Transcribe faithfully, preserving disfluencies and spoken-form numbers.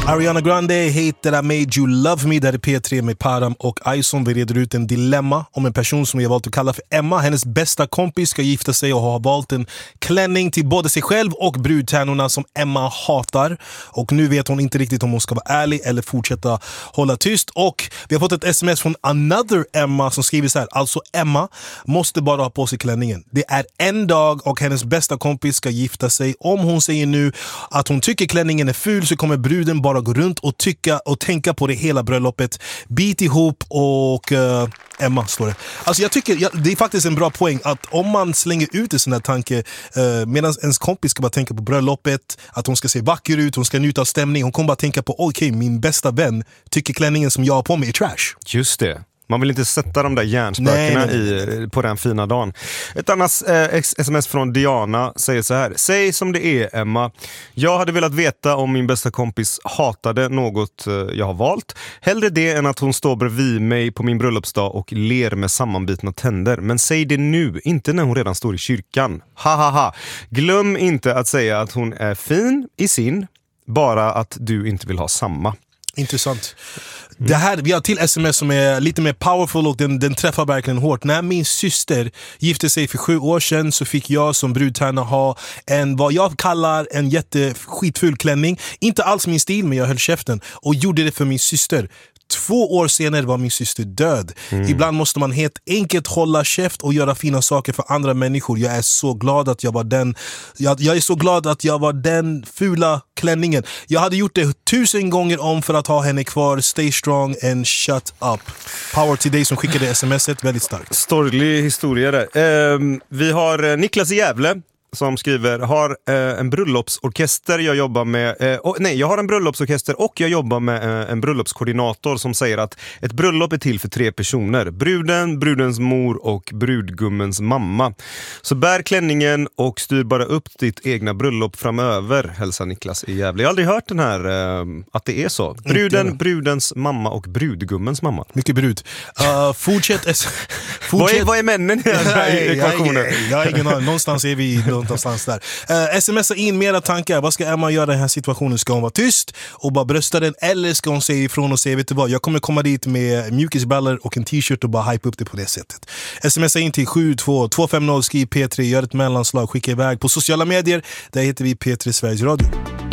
Ariana Grande, Hate That I Made You Love Me, där är P tre med Param och Ison. Vi reder ut en dilemma om en person som jag valt att kalla för Emma. Hennes bästa kompis ska gifta sig och har valt en klänning till både sig själv och brudtärnorna som Emma hatar. Och nu vet hon inte riktigt om hon ska vara ärlig eller fortsätta hålla tyst. Och vi har fått ett sms från Another Emma som skriver så här: alltså Emma måste bara ha på sig klänningen. Det är en dag och hennes bästa kompis ska gifta sig. Om hon säger nu att hon tycker klänningen är ful så kommer bruden bara gå runt och tycka och tänka på det hela bröllopet. Bit ihop och uh, Emma står det. Alltså jag tycker, ja, det är faktiskt en bra poäng att om man slänger ut en sån här tanke uh, medan ens kompis ska bara tänka på bröllopet, att hon ska se vacker ut, hon ska njuta av stämning, hon kommer bara tänka på okej, okay, min bästa vän tycker klänningen som jag har på mig är trash. Just det. Man vill inte sätta de där hjärnspökena nej, nej, nej. I, på den fina dagen. Ett annat eh, sms från Diana säger så här: säg som det är, Emma. Jag hade velat veta om min bästa kompis hatade något eh, jag har valt. Hellre det än att hon står bredvid mig på min bröllopsdag och ler med sammanbitna tänder. Men säg det nu, inte när hon redan står i kyrkan. Ha ha ha. Glöm inte att säga att hon är fin i sin, bara att du inte vill ha samma. Intressant. Mm. Det här, vi har till sms som är lite mer powerful och den, den träffar verkligen hårt. När min syster gifte sig för sju år sedan så fick jag som brudtärna ha en, vad jag kallar en jätteskitful klänning. Inte alls min stil, men jag höll käften och gjorde det för min syster. Två år senare var min syster död. Mm. Ibland måste man helt enkelt hålla käft och göra fina saker för andra människor. Jag är så glad att jag var den jag, jag är så glad att jag var den fula klänningen. Jag hade gjort det tusen gånger om för att ha henne kvar. Stay strong and shut up. Power till dig som skickade smset, väldigt starkt. Storlig historia där. Eh, vi har Niklas i Gävle som skriver: har eh, en bröllopsorkester jag jobbar med eh, och, nej, jag har en bröllopsorkester och jag jobbar med eh, en bröllopskoordinator som säger att ett bröllop är till för tre personer: bruden, brudens mor och brudgummens mamma. Så bär klänningen och styr bara upp ditt egna bröllop framöver, hälsar Niklas i Gävle. Jag har aldrig hört den här eh, att det är så. Bruden, brudens mamma och brudgummens mamma. Mycket brud. Uh, fortsätt, fortsätt. Vad, är, vad är männen i den här ekvationen? Jag, jag, jag har ingen aning. Någonstans är vi någonstans där. Uh, smsa in mera tankar. Vad ska Emma göra i den här situationen? Ska hon vara tyst och bara brösta den, eller ska hon säga ifrån och säga, vet du vad, jag kommer komma dit med mjukisbrallor och en t-shirt och bara hype upp det på det sättet. Smsa in till sju två två fem noll, skriv P tre, gör ett mellanslag, skicka iväg på sociala medier. Där heter vi P tre Sveriges Radio.